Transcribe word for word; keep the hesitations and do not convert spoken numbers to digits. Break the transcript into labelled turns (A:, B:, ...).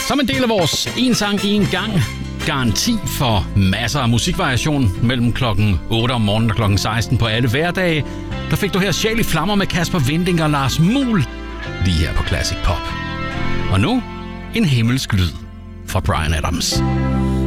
A: Som en del af vores En Sang En Gang garanti for masser af musikvariation mellem klokken otte om morgenen og klokken seksten på alle hverdage, der fik du her Sjæl i Flammer med Kasper Winding og Lars Muhl lige her på Classic Pop. Og nu en himmelsk lyd fra Bryan Adams.